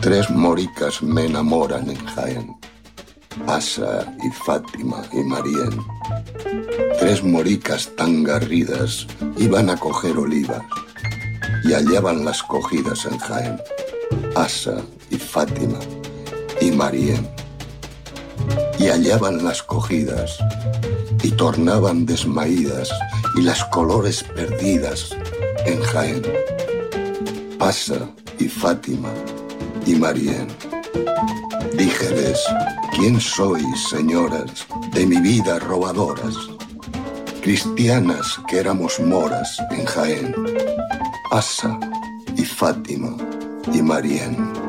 Tres moricas me enamoran en Jaén, Asa y Fátima y Marién. Tres moricas tan garridas iban a coger olivas y hallaban las cogidas en Jaén, Asa y Fátima y Marién. Y hallaban las cogidas y tornaban desmaídas y las colores perdidas en Jaén, Asa y Fátima y Marién. Díjeles: ¿quién sois, señoras, de mi vida robadoras? Cristianas que éramos moras en Jaén, Asa y Fátima y Marién.